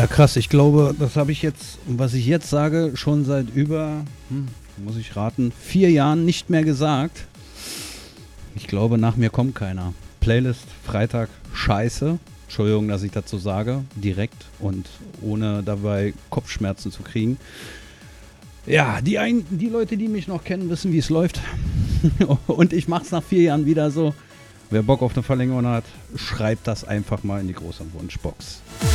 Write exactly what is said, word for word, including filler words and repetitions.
Ja, krass. Ich glaube, das habe ich jetzt, was ich jetzt sage, schon seit über, hm, muss ich raten, vier Jahren nicht mehr gesagt. Ich glaube, nach mir kommt keiner. Playlist Freitag scheiße. Entschuldigung, dass ich dazu sage. Direkt und ohne dabei Kopfschmerzen zu kriegen. Ja, die, ein, die Leute, die mich noch kennen, wissen, wie es läuft. Und ich mache es nach vier Jahren wieder so. Wer Bock auf eine Verlängerung hat, schreibt das einfach mal in die große Wunschbox.